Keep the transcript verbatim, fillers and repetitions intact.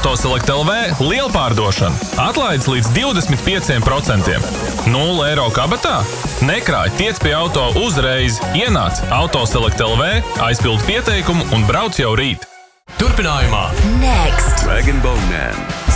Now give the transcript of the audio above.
Autoselect L V lielpārdošana. Atlaides līdz divdesmit pieciem procentiem. nulle eiro kabatā? Nekrāj, tiec pie auto uzreiz. Ienāc Autoselect L V, aizpild pieteikumu un brauc jau rīt. Turpinājumā Next. Rag and Bone Man.